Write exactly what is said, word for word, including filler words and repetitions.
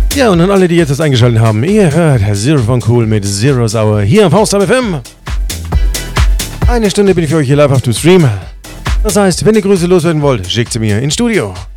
Ja, und an alle, die jetzt das eingeschaltet haben, ihr hört Zero von Cool mit Zero Hour hier auf Haustime F M. Eine Stunde bin ich für euch hier live auf dem Stream. Das heißt, wenn ihr Grüße loswerden wollt, schickt sie mir ins Studio.